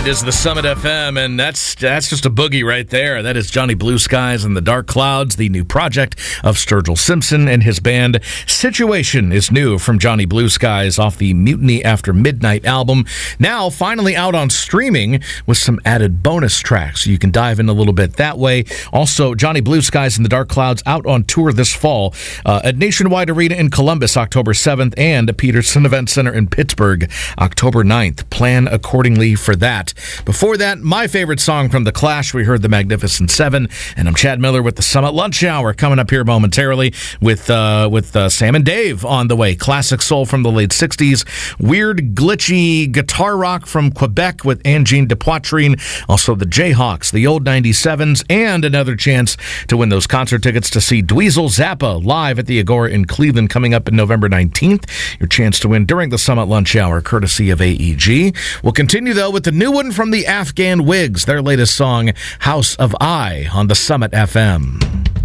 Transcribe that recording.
It is the Summit FM, and that's just a boogie right there. That is Johnny Blue Skies and the Dark Clouds, the new project of Sturgill Simpson and his band. Situation is new from Johnny Blue Skies off the Mutiny After Midnight album. Now, finally out on streaming with some added bonus tracks. You can dive in a little bit that way. Also, Johnny Blue Skies and the Dark Clouds out on tour this fall at Nationwide Arena in Columbus, October 7th, and Peterson Event Center in Pittsburgh, October 9th. Plan accordingly for that. Before that, my favorite song from The Clash, we heard The Magnificent Seven, and I'm Chad Miller with the Summit Lunch Hour coming up here momentarily with Sam and Dave on the way. Classic soul from the late 60s, weird, glitchy guitar rock from Quebec with Angine de Poitrine, also the Jayhawks, the old 97s, and another chance to win those concert tickets to see Dweezil Zappa live at the Agora in Cleveland coming up in November 19th. Your chance to win during the Summit Lunch Hour, courtesy of AEG. We'll continue, though, with the new one from the Afghan Wigs, their latest song, House of I, on the Summit FM.